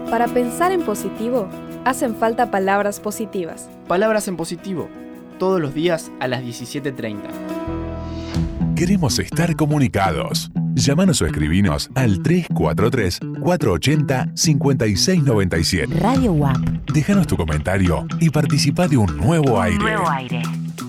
Para pensar en positivo, hacen falta palabras positivas. Palabras en positivo, todos los días a las 17:30. Queremos estar comunicados. Llámanos o escribinos al 343-480-5697. Radio UAP. Déjanos tu comentario y participa de un nuevo aire. Nuevo aire.